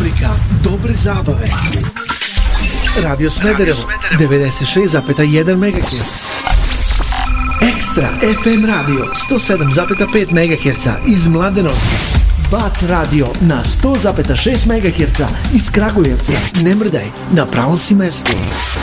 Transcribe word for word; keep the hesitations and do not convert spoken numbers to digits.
rubrika Dobre zabave. Radio Smederevo devedeset šest zarez jedan megaherca. Ekstra F M radio sto sedam zarez pet megaherca iz Mladenovca. Bat radio na sto zarez šest megaherca iz Kragujevca. Ne mrdaj, na pravom si mestu.